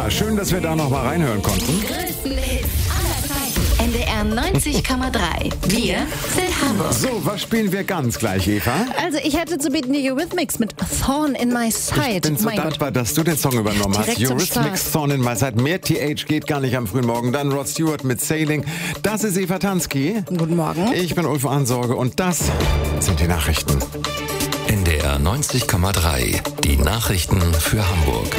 Ja, schön, dass wir da noch mal reinhören konnten. Die größten Hits aller Zeiten. NDR 90,3. Wir sind Hamburg. So, was spielen wir ganz gleich, Eva? Also ich hätte zu bieten die Eurythmics mit Thorn in My Side. Ich bin so dankbar, dass du den Song übernommen hast. Direkt zum Eurythmics, Thorn in My Side. Mehr TH geht gar nicht am frühen Morgen. Dann Rod Stewart mit Sailing. Das ist Eva Tansky. Guten Morgen. Ich bin Ulf Ansorge und das sind die Nachrichten. NDR 90,3. Die Nachrichten für Hamburg.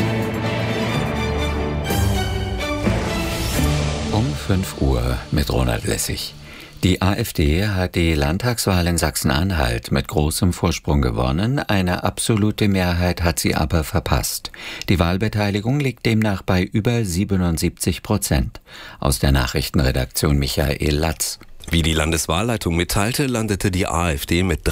Um 5 Uhr mit Ronald Lessig. Die AfD hat die Landtagswahl in Sachsen-Anhalt mit großem Vorsprung gewonnen. Eine absolute Mehrheit hat sie aber verpasst. Die Wahlbeteiligung liegt demnach bei über 77%. Aus der Nachrichtenredaktion Michael Latz. Wie die Landeswahlleitung mitteilte, landete die AfD mit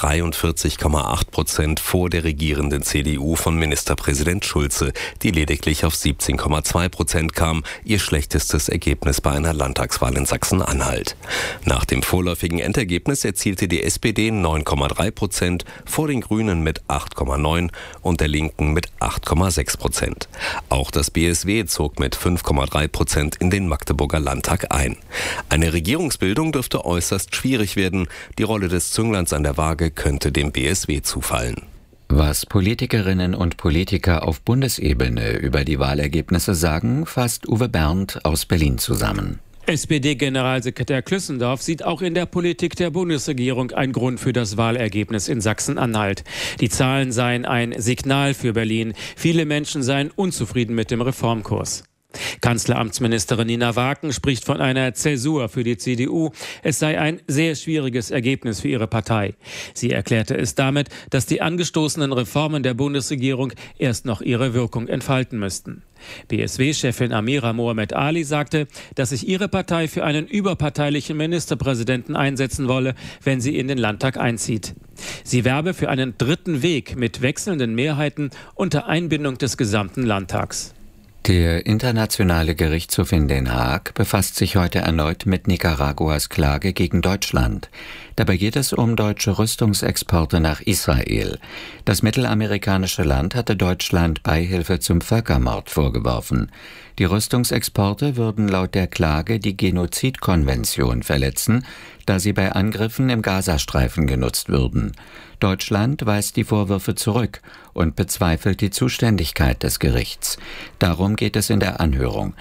43,8% vor der regierenden CDU von Ministerpräsident Schulze, die lediglich auf 17,2% kam, ihr schlechtestes Ergebnis bei einer Landtagswahl in Sachsen-Anhalt. Nach dem vorläufigen Endergebnis erzielte die SPD 9,3%, vor den Grünen mit 8,9% und der Linken mit 8,6%. Auch das BSW zog mit 5,3% in den Magdeburger Landtag ein. Eine Regierungsbildung dürfte äußerst schwierig werden. Die Rolle des Züngleins an der Waage könnte dem BSW zufallen. Was Politikerinnen und Politiker auf Bundesebene über die Wahlergebnisse sagen, fasst Uwe Berndt aus Berlin zusammen. SPD-Generalsekretär Klüssendorf sieht auch in der Politik der Bundesregierung einen Grund für das Wahlergebnis in Sachsen-Anhalt. Die Zahlen seien ein Signal für Berlin. Viele Menschen seien unzufrieden mit dem Reformkurs. Kanzleramtsministerin Nina Waken spricht von einer Zäsur für die CDU. Es sei ein sehr schwieriges Ergebnis für ihre Partei. Sie erklärte es damit, dass die angestoßenen Reformen der Bundesregierung erst noch ihre Wirkung entfalten müssten. BSW-Chefin Amira Mohamed Ali sagte, dass sich ihre Partei für einen überparteilichen Ministerpräsidenten einsetzen wolle, wenn sie in den Landtag einzieht. Sie werbe für einen dritten Weg mit wechselnden Mehrheiten unter Einbindung des gesamten Landtags. Der Internationale Gerichtshof in Den Haag befasst sich heute erneut mit Nicaraguas Klage gegen Deutschland. Dabei geht es um deutsche Rüstungsexporte nach Israel. Das mittelamerikanische Land hatte Deutschland Beihilfe zum Völkermord vorgeworfen. Die Rüstungsexporte würden laut der Klage die Genozidkonvention verletzen, da sie bei Angriffen im Gazastreifen genutzt würden. Deutschland weist die Vorwürfe zurück und bezweifelt die Zuständigkeit des Gerichts. Darum geht es in der Anhörung.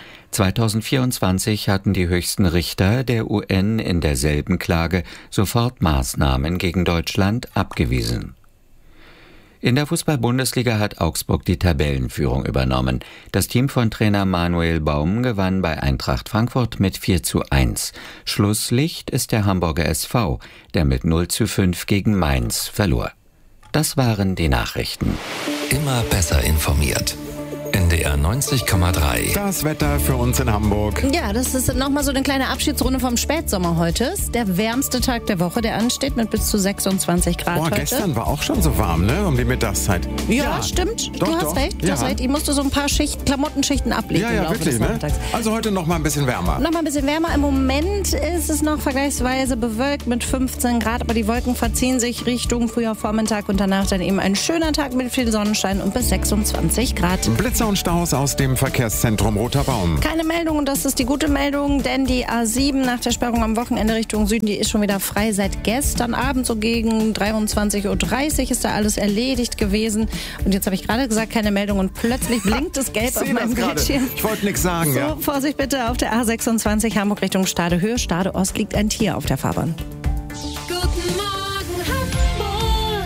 2024 hatten die höchsten Richter der UN in derselben Klage Sofortmaßnahmen gegen Deutschland abgewiesen. In der Fußball-Bundesliga hat Augsburg die Tabellenführung übernommen. Das Team von Trainer Manuel Baum gewann bei Eintracht Frankfurt mit 4:1. Schlusslicht ist der Hamburger SV, der mit 0:5 gegen Mainz verlor. Das waren die Nachrichten. Immer besser informiert. NDR 90,3. Das Wetter für uns in Hamburg. Ja, das ist nochmal so eine kleine Abschiedsrunde vom Spätsommer heute. Ist der wärmste Tag der Woche, der ansteht mit bis zu 26 Grad heute. Gestern war auch schon so warm, ne? Um die Mittagszeit. Ja, stimmt. Du hast recht. Ich musste so ein paar Klamottenschichten ablegen. Ja, wirklich, ne? Also heute noch mal ein bisschen wärmer. Noch mal ein bisschen wärmer. Im Moment ist es noch vergleichsweise bewölkt mit 15 Grad, aber die Wolken verziehen sich Richtung früher Vormittag und danach dann eben ein schöner Tag mit viel Sonnenschein und bis 26 Grad. Blitzer und Staus aus dem Verkehrszentrum Roter Baum. Keine Meldung und das ist die gute Meldung, denn die A7 nach der Sperrung am Wochenende Richtung Süden, die ist schon wieder frei seit gestern Abend, so gegen 23:30 Uhr ist da alles erledigt gewesen. Und jetzt habe ich gerade gesagt, keine Meldung und plötzlich blinkt es gelb auf meinem Bildschirm. Ich wollte nichts sagen. So, Vorsicht bitte auf der A26 Hamburg Richtung Stade Höhe. Stade Ost liegt ein Tier auf der Fahrbahn. Guten Morgen Hamburg.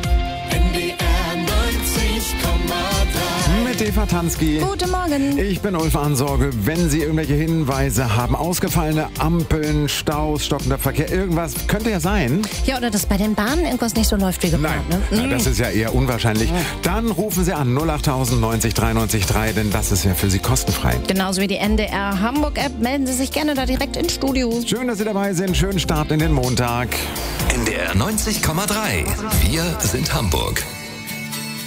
NDR 90,3. Mit Eva Tansky. Guten Morgen. Ich bin Ulf Ansorge. Wenn Sie irgendwelche Hinweise haben, ausgefallene Ampeln, Staus, stockender Verkehr, irgendwas, könnte ja sein. Ja, oder dass bei den Bahnen irgendwas nicht so läuft wie geplant. Nein, das ist ja eher unwahrscheinlich. Dann rufen Sie an 08000 90 93 3, denn das ist ja für Sie kostenfrei. Genauso wie die NDR Hamburg App. Melden Sie sich gerne da direkt ins Studio. Schön, dass Sie dabei sind. Schönen Start in den Montag. NDR 90,3. Wir sind Hamburg.